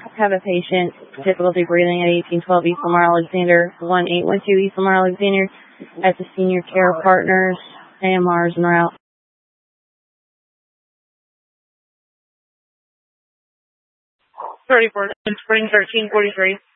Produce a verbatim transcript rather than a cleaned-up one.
have a patient, difficulty breathing at eighteen twelve East Lamar Alexander, one eight one two East Lamar Alexander at the Senior Care Partners. A M Rs en route. thirty-four, Spring thirteen forty-three.